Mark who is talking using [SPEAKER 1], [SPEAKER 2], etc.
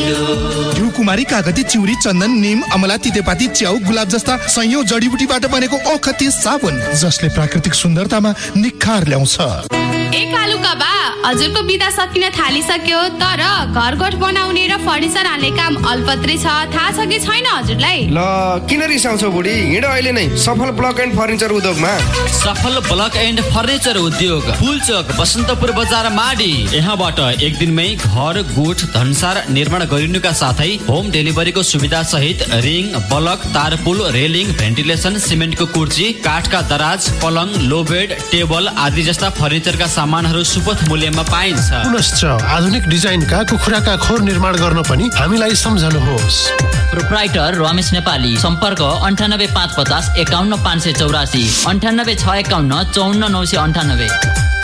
[SPEAKER 1] घिउकुमारी, कागती, चिउरी, चन्दन, निम, अमला, तितेपाती, च्याउ, गुलाब जस्ता संयौं जडीबुटीबाट बनेको औषधि साबुन जसले प्राकृतिक सुन्दरतामा निखार ल्याउँछ।
[SPEAKER 2] कालुका बा, हजुरको बिदा सकिन थालिसक्यो, तर घरगोठ बनाउने र फर्निचर हाल्ने काम अल्पत्रै छ। थाहा छ कि छैन हजुरलाई?
[SPEAKER 3] ल किन रिसाउँछौ बुढी? हिँड अहिले नै सफल ब्लक एन्ड फर्निचर उद्योगमा।
[SPEAKER 4] सफल ब्लक एन्ड फर्निचर उद्योग, पुलचोक, बसन्तपुर बजार, माडी। यहाँबाट एक दिनमै घर, गोठ, धनसार निर्माण गरिनुका साथै होम डेलिभरीको सुविधा सहित रिङ, बलक, तारपुल, रेलिङ, भेन्टिलेसन, सिमेन्टको कुर्ची, काठका दराज, पलङ, लो बेड, टेबल आदि जस्ता फर्निचरका सामानहरू सुपथ मूल्यमा पाइन्छ।
[SPEAKER 5] पुनश्च आधुनिक डिजाइनका कुखुराका खोर निर्माण गर्न पनि हामीलाई सम्झनुहोस्।
[SPEAKER 6] प्रोप्राइटर रमेश नेपाली, सम्पर्क 98 550 51 584, 98 651 54 998।